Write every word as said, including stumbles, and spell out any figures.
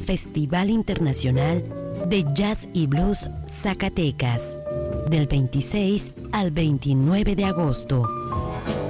Festival Internacional de Jazz y Blues Zacatecas, del veintiséis al veintinueve de agosto.